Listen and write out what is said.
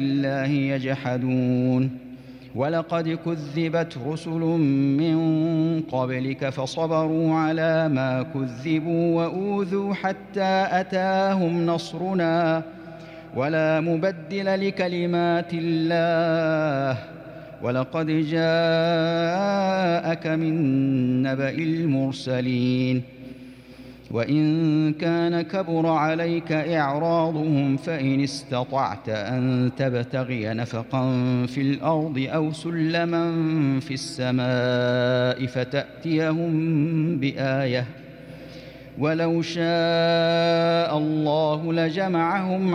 الله يجحدون ولقد كذبت رسل من قبلك فصبروا على ما كذبوا وأوذوا حتى أتاهم نصرنا ولا مبدل لكلمات الله ولقد جاءك من نبأ المرسلين وإن كان كبر عليك إعراضهم فإن استطعت أن تبتغي نفقا في الأرض أو سلما في السماء فتأتيهم بآية ولو شاء الله لجمعهم